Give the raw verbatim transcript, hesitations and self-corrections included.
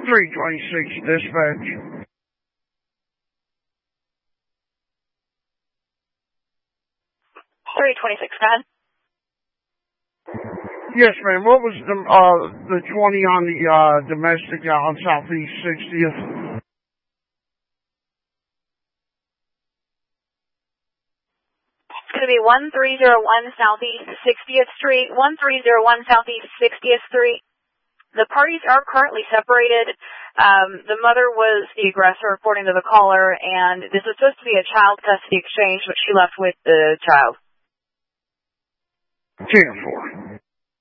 three twenty-six, dispatch. three twenty-six, go ahead. Yes, ma'am. What was the uh the twenty on the uh domestic out on Southeast sixtieth? It's going to be one three zero one Southeast sixtieth Street, one three zero one Southeast sixtieth Street. The parties are currently separated. Um, the mother was the aggressor, according to the caller, and this was supposed to be a child custody exchange, but she left with the child. ten four.